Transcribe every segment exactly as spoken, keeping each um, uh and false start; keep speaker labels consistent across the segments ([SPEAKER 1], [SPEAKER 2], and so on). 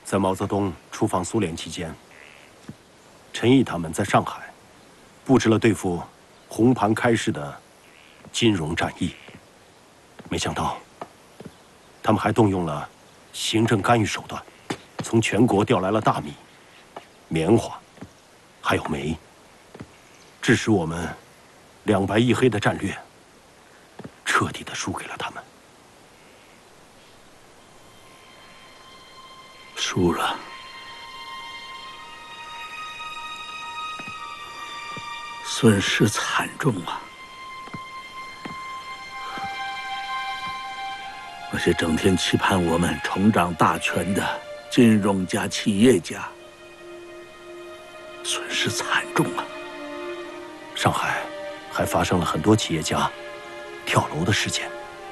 [SPEAKER 1] 在毛泽东出访苏联期间，陈毅他们在上海布置了对付红盘开市的金融战役。没想到，他们还动用了行政干预手段，从全国调来了大米、棉花，还有煤，致使我们两白一黑的战略彻底的输给了他们。
[SPEAKER 2] 输了。损失惨重啊！那些整天期盼我们重掌大权的金融家、企业家，损失惨重啊！
[SPEAKER 1] 上海还发生了很多企业家跳楼的事件。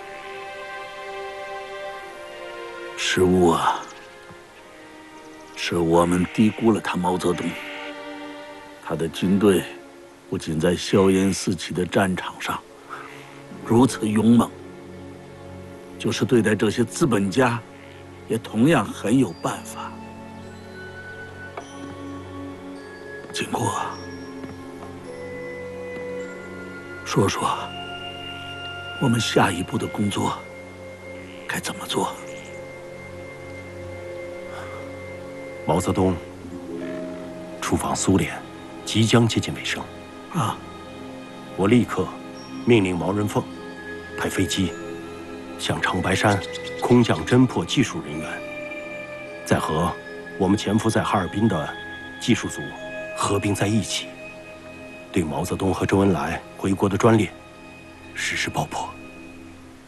[SPEAKER 2] 失误啊！是我们低估了他毛泽东。他的军队不仅在硝烟四起的战场上如此勇猛，就是对待这些资本家，也同样很有办法。经过，说说我们下一步的工作该怎么做？
[SPEAKER 1] 毛泽东出访苏联即将接近尾声，
[SPEAKER 2] 啊，
[SPEAKER 1] 我立刻命令毛人凤派飞机向长白山空降侦破技术人员，再和我们潜伏在哈尔滨的技术组合并在一起，对毛泽东和周恩来回国的专列实施爆破。